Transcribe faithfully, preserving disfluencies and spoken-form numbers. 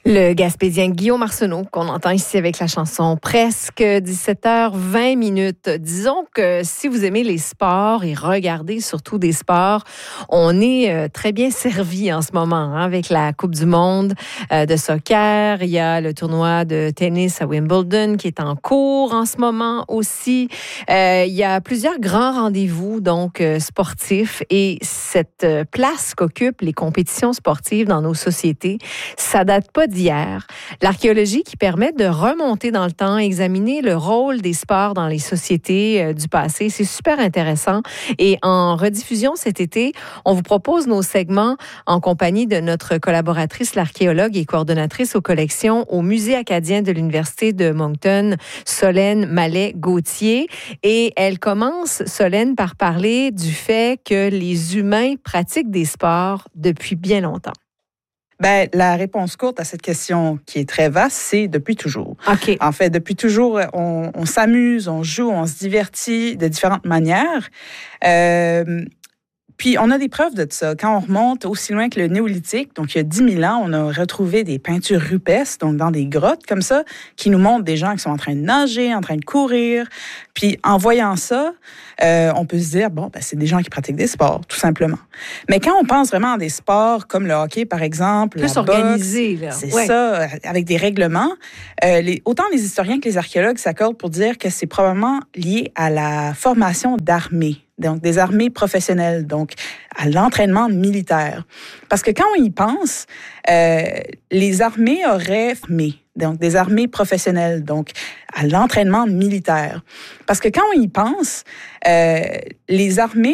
Le Gaspésien Guillaume Arsenault, qu'on entend ici avec la chanson Presque, dix-sept heures vingt minutes. Disons que si vous aimez les sports et regardez surtout des sports, on est très bien servi en ce moment hein, avec la Coupe du monde euh, de soccer. Il y a le tournoi de tennis à Wimbledon qui est en cours en ce moment aussi. Euh, il y a plusieurs grands rendez-vous donc euh, sportifs et cette place qu'occupent les compétitions sportives dans nos sociétés, ça date pas d'hier. L'archéologie qui permet de remonter dans le temps, examiner le rôle des sports dans les sociétés euh, du passé, c'est super intéressant. Et en rediffusion cet été, on vous propose nos segments en compagnie de notre collaboratrice, l'archéologue et coordonnatrice aux collections au Musée acadien de l'Université de Moncton, Solène Mallet-Gauthier. Et elle commence, Solène, par parler du fait que les humains pratiquent des sports depuis bien longtemps. Ben, la réponse courte à cette question qui est très vaste, c'est depuis toujours. OK. En fait, depuis toujours, on, on s'amuse, on joue, on se divertit de différentes manières. Euh, Puis, on a des preuves de ça. Quand on remonte aussi loin que le néolithique, donc il y a dix mille ans, on a retrouvé des peintures rupestres, donc dans des grottes comme ça, qui nous montrent des gens qui sont en train de nager, en train de courir. Puis, en voyant ça, euh, on peut se dire, bon, ben, c'est des gens qui pratiquent des sports, tout simplement. Mais quand on pense vraiment à des sports comme le hockey, par exemple, plus la organisé, boxe, là. c'est ouais. ça, avec des règlements, euh, les, autant les historiens que les archéologues s'accordent pour dire que c'est probablement lié à la formation d'armées. Donc, des armées professionnelles, donc à l'entraînement militaire. Parce que quand on y pense, euh, les armées auraient formé, donc des armées professionnelles, donc à l'entraînement militaire. Parce que quand on y pense, euh, les armées